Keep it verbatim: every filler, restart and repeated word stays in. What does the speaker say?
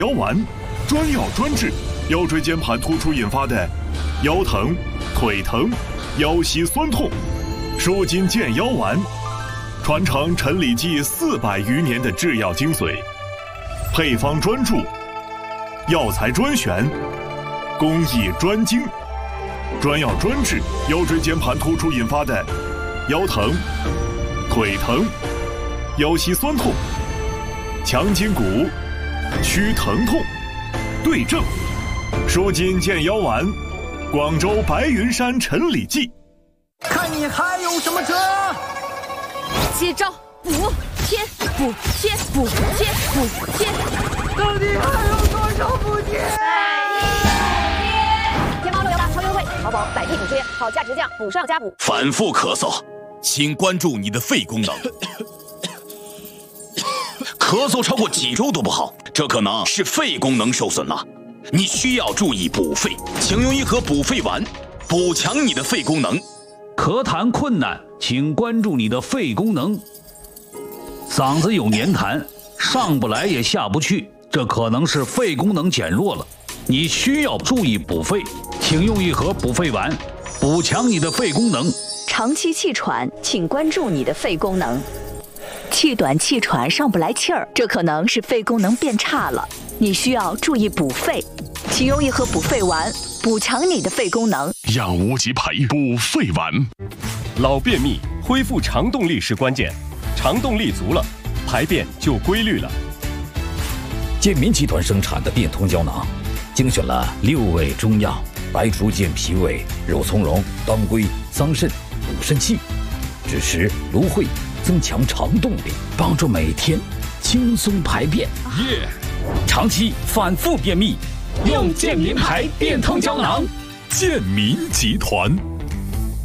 腰丸，专药专治腰椎间盘突出引发的腰疼、腿疼、腰膝酸痛。舒筋健腰丸，传承陈李济四百余年的制药精髓，配方专注，药材专选，工艺专精，专药专治腰椎间盘突出引发的腰疼、腿疼、腰膝酸痛，强筋骨，祛疼痛，对症，舒筋健腰丸，广州白云山陈李济。 看你还有什么辙？ 接招，补贴补贴补贴补贴， 到底还有多少补贴？ 天猫乐游吧超优惠，淘宝百亿补贴，好价直降，补上加补。 反复咳嗽，请关注你的肺功能。咳嗽超过几周都不好，这可能是肺功能受损了。你需要注意补肺，请用一盒补肺丸，补强你的肺功能。 咳痰困难，请关注你的肺功能。嗓子有黏痰，上不来也下不去，这可能是肺功能减弱了。你需要注意补肺，请用一盒补肺丸，补强你的肺功能。 长期气喘，请关注你的肺功能。气短气喘上不来气儿，这可能是肺功能变差了，你需要注意补肺，请用一盒补肺丸，补强你的肺功能。 养无极培补肺丸。 老便秘，恢复肠动力是关键，肠动力足了，排便就规律了。 健民集团生产的变通胶囊，精选了六味中药，白术健脾胃、肉苁蓉、当归、桑葚、补肾气，支持芦荟，增强肠动力，帮助每天轻松排便。 耶！ 长期反复便秘，用健民牌变通胶囊。 健民集团。